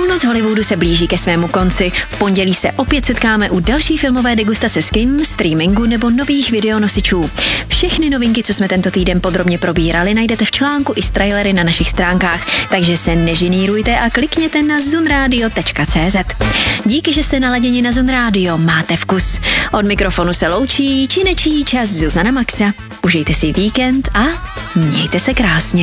Půlnoc Hollywoodu se blíží ke svému konci. V pondělí se opět setkáme u další filmové degustace z kin, streamingu nebo nových videonosičů. Všechny novinky, co jsme tento týden podrobně probírali, najdete v článku i s trailery na našich stránkách, takže se nežinírujte a klikněte na zunradio.cz. Díky, že jste naladěni na Zun Radio, máte vkus. Od mikrofonu se loučí či nečí čas Zuzana Maxa. Užijte si víkend a mějte se krásně.